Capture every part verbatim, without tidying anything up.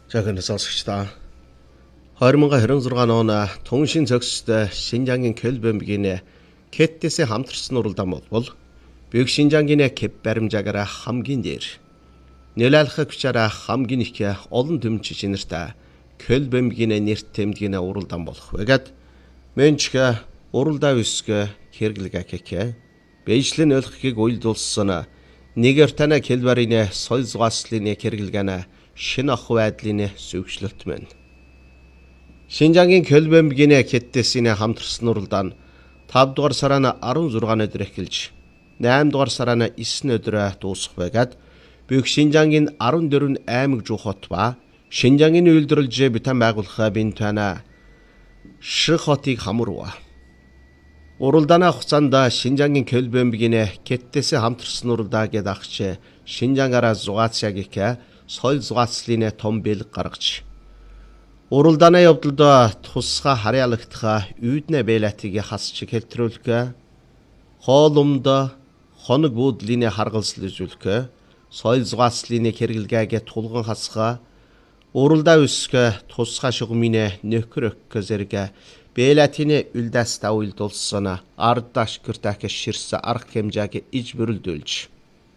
Жаахан сонсогчдоо хоёр мың двадцать шесть оны Түншин зохистой Шинжаангийн Көлбөмбөгийн Кэттээс хамтарсан уралдаан болбол Büyük Шинжаангийн Кэп баримжаагаараа хамгийн дээр нөлөөлөх хүчээр хамгийн их олон төмч шинэртэй Көлбөмбөгийн нэрт тэмдгийн уралдаан болох байгаад мөнчг уралдаа үсгэ хэрэглэгээ бэжлэн өлхгийг уйлдулсан нэгэр тана Кэлбарын соёл зугаслын хэрэглэгээ шин ах байдлын зөвчлөлт мэн. Шинжаангийн Көлбөмбөгийн Кэттээс хамтарсан уралдаа нь тавд дугаар сарын арван зургаан өдөр эхэлж наймд дугаар сарын девөн өдөр дуусах байгаад Büyük Шинжаангийн арван дөрвөн аймаг жуу хот ба Шинжаангийн үйлдвэрлэж битэн байгуулах бинтана Ших хотыг хамруулва. Уралдааны хугацаанд Шинжаангийн Көлбөмбөгийн Кэттээс хамтарсан уралдаа гээд ахч Шинжаангаараа зугаацягийг соёл зугаацлын том бэлэг гаргаж уралдааны явдалд тусгай харьяалагдах үйднэ бэлэтийг хасч хэлтрүүлэх хоолумд хоног буудлын харгалзал үзүүлэх соёл зугаацлын хэрэглэгийг тулган хасах уралдаа үсэх тусгай шугамын нөхрөх зэрэг бэлэтийн үлдэс тавилдулсан ардаш гэртэх ширс арга хэмжээг иж бүрэлдүүлж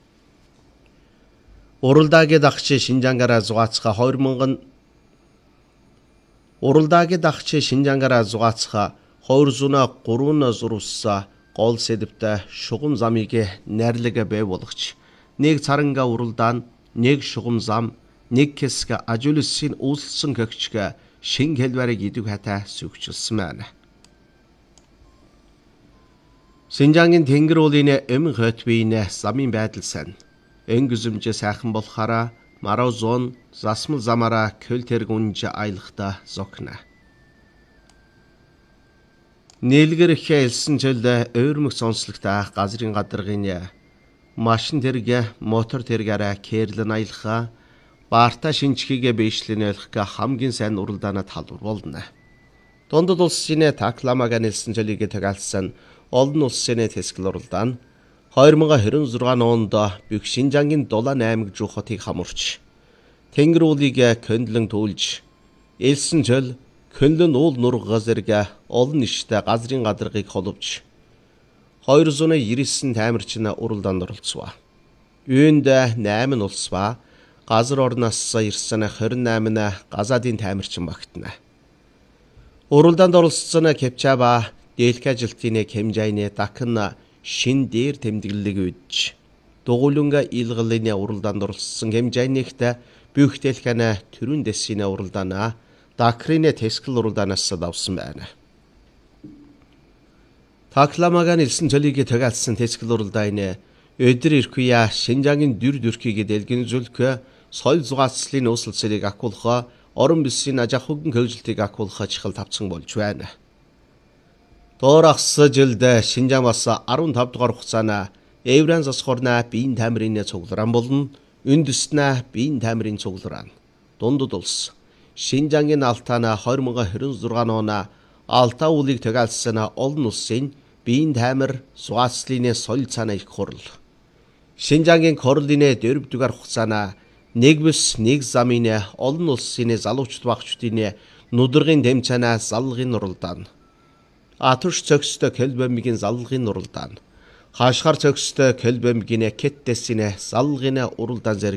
уралдаагийн дагч Шинжаангаараа зугаацах хоёр мянган уралдаагийн дагч Шинжаангаараа зугаацах хоёр зуун гурван зурвас гол сэдвтэй шугам замыг найрлага бай болгоч нэг царанга уралдаан нэг шугам зам нэг хэсэг ажуулсан үйлсэн гэгчг шин хэлбэрийг идэв хата сүгчилсэн байна. Шинжаангийн тэнгэр уулын эмэн хотбийн замын байдал сайн энгүзэмж сайхан болохаараа марав зон засмал замаараа көл тэргүнж аялахта зокна. Нийлгэр их элсэн чөл өөрмөг сонсогтой газрын гадаргын машин тэрэг мотор тэргээрээ кэрлэн аялах баарта шинжхийг бийшлэн ойлгох хамгийн сайн уралдааны талбар болно. Дундад улсын такламаг нэлсэн чөлийг тагаалсан олон улсын тэсгэл уралдаан нь хоёр мың двадцать шесть онд Büyük Шинжаангийн дулаан аймаг жуу хотыг хамарч тэнгэр уулыг көндлөн түлж элсэн чөл көнлөн уул нурга зэрэг олон ништэй газрын гадаргыг холбож хоёр зуун девяносто таймарчин уралдаанд оролцов. Үүнд найман улс ба газар орноос ирсэн двадцать восемь газаадын таймарчин багтана. Уралдаанд оролцсон Кэпча ба дээлх ажилтны хэмжээний дахин шин дээр тэмдэглэлийг үйдж дугуулунга илгалын уралдаанд оролцсон хэмжээнийхтэй бүхтэлхэн төрүн дэсийн уралдаана Дакрын тэсгэл уралдаанаас давсан байна. Такламагаан элсэн чөлийг тагаалсан тэсгэл уралдааны өдөр ирхүйя Шинжаангийн дүр төрхийг дэлгэнжүүлэх соёл зугаацлын үүсэлцэрийг акуулах орон бүсийн аж ахуйн хөгжилтийг акуулах чихэл тавцсан болж байна. Доорахс жилд Шинжаан бас15 дугаар хугацаана Евран засхорна биеийн таймрын цугларан болон үндэснэ биеийн таймрын цугларан дундад улс Шинжаангийн алтаана хоёр мың двадцать шесть оны алтаа уулыг тагаалсан олон улсын биеийн таймар зугаацлын соёл цаана их хурал Шинжаангийн корлын дөрөв дугаар хугацаана нэг бүс нэг замын олон улсын залуучууд багчдын нүдэргийн тэмцээнэ залгын уралдаан Атуш зохистой Көлбөмбөгийн залгын уралдаан хашгар зохистой Көлбөмбөгийн Кэттээс залгын уралдаан